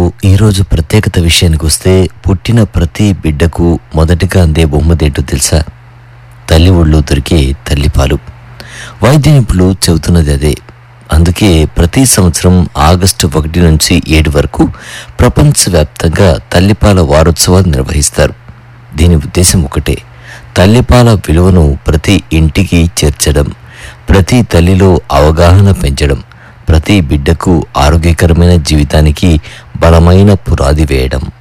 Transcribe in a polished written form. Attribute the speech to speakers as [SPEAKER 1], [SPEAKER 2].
[SPEAKER 1] ఈరోజు ప్రత్యేకత విషయానికి వస్తే, పుట్టిన ప్రతి బిడ్డకు మొదటిగా అందే బహుమతి తెలుసా? తల్లి ఒళ్ళో దొరికే తల్లిపాలు. వైద్య నిపుణులు చెబుతున్నది అదే. అందుకే ప్రతి సంవత్సరం ఆగస్టు 1 నుంచి 7 వరకు ప్రపంచవ్యాప్తంగా తల్లిపాల వారోత్సవాలు నిర్వహిస్తారు. దీని ఉద్దేశం ఒకటే, తల్లిపాల విలువను ప్రతి ఇంటికి చేర్చడం, ప్రతి తల్లిలో అవగాహన పెంచడం, ప్రతి బిడ్డకు ఆరోగ్యకరమైన జీవితానికి బలమైన పునాది వేయడం.